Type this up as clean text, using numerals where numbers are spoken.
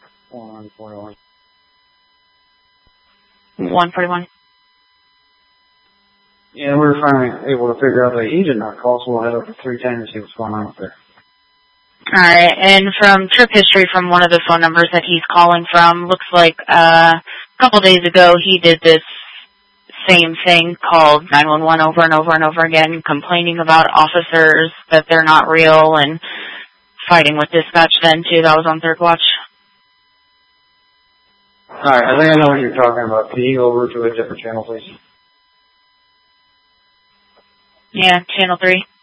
141. 141. Yeah, we're finally able to figure out the agent not call, so we'll head up to 310 and see what's going on up there. Alright, and from trip history from one of the phone numbers that he's calling from, looks like a couple days ago he did this same thing, called 911 over and over and over again, complaining about officers, that they're not real, and fighting with dispatch then too. That was on third watch. Alright, I think I know what you're talking about. Can you go over to a different channel, please? Yeah, channel 3.